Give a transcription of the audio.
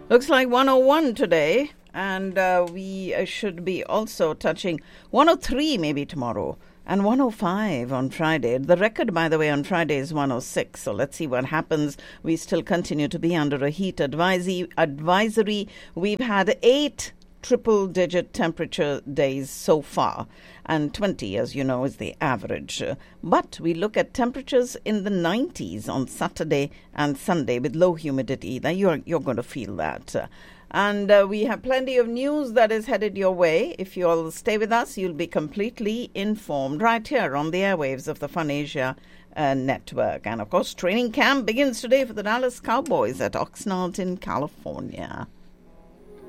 Looks like 101 today, and we should be also touching 103 maybe tomorrow, and 105 on Friday. The record, by the way, on Friday is 106, so let's see what happens. We still continue to be under a heat advisory. We've had 8 triple-digit temperature days so far, and 20, as you know, is the average. But we look at temperatures in the 90s on Saturday and Sunday with low humidity. Now you're going to feel that. And we have plenty of news that is headed your way. If you'll stay with us, you'll be completely informed right here on the airwaves of the Fun Asia network. And, of course, training camp begins today for the Dallas Cowboys at Oxnard in California.